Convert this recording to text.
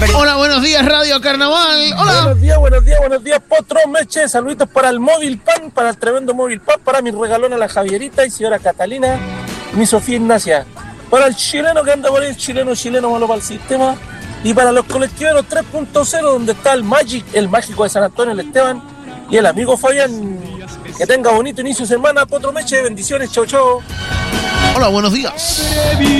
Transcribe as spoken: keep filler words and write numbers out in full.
Hola, buenos días, Radio Carnaval. Hola. Buenos días, buenos días, buenos días, Potro Meche. Saluditos para el Móvil Pan, para el tremendo Móvil Pan, para mi regalona la Javierita y señora Catalina, mi Sofía Ignacia. Para el chileno que anda por ahí, el chileno, chileno malo para el sistema. Y para los colectiveros tres punto cero, donde está el Magic, el mágico de San Antonio, el Esteban, y el amigo Fabián. Que tenga bonito inicio de semana, Potro Meche. Bendiciones, chau, chau. Hola, buenos días.